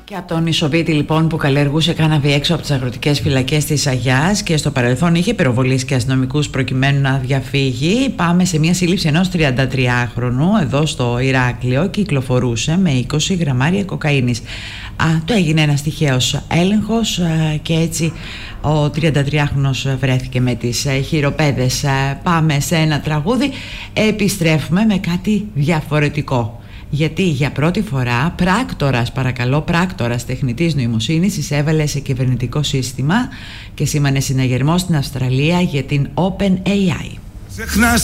Και από τον Ισοβίτη λοιπόν που καλλιεργούσε κάναβη έξω από τις αγροτικές φυλακές της Αγιάς και στο παρελθόν είχε πυροβολήσει και αστυνομικούς προκειμένου να διαφύγει, πάμε σε μια σύλληψη ενός 33χρονου εδώ στο Ηράκλειο. Κυκλοφορούσε με 20 γραμμάρια κοκαίνης. Το έγινε ένας τυχαίος έλεγχος και έτσι ο 33χρονος βρέθηκε με τις χειροπέδες. Πάμε σε ένα τραγούδι, επιστρέφουμε με κάτι διαφορετικό. Γιατί για πρώτη φορά πράκτορας τεχνητής νοημοσύνης εισέβαλε σε κυβερνητικό σύστημα και σήμανε συναγερμό στην Αυστραλία για την OpenAI.